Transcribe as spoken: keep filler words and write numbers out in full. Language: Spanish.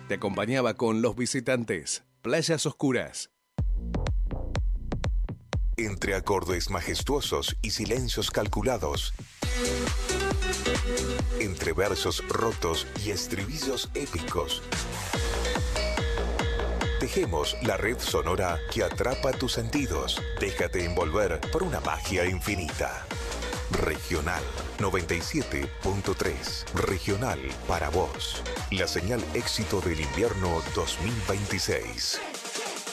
te acompañaba con Los Visitantes, Playas Oscuras. Entre acordes majestuosos y silencios calculados, entre versos rotos y estribillos épicos, tejemos la red sonora que atrapa tus sentidos. Déjate envolver por una magia infinita. Regional noventa y siete punto tres. Regional para vos. La señal éxito del invierno dos mil veintiséis.